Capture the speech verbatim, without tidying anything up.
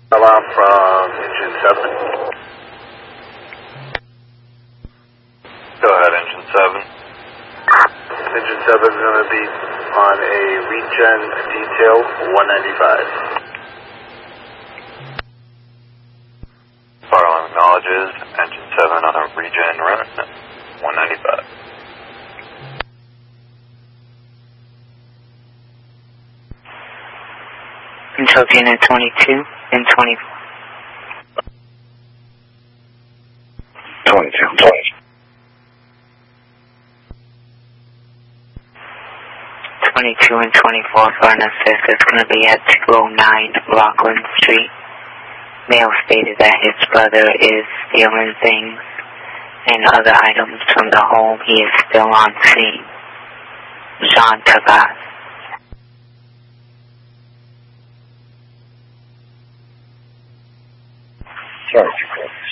Alarm from engine seven. Go ahead, engine seven. Engine seven is going to be on a regen detail one ninety-five. Farland acknowledges engine seven on a regen run one ninety-five. Control unit twenty-two and twenty-four. twenty-two, twenty. twenty-two and twenty-four for an assist. It's going to be at two oh nine Rockland Street. Male stated that his brother is stealing things and other items from the home. He is still on scene. Sean Tabas. Sorry.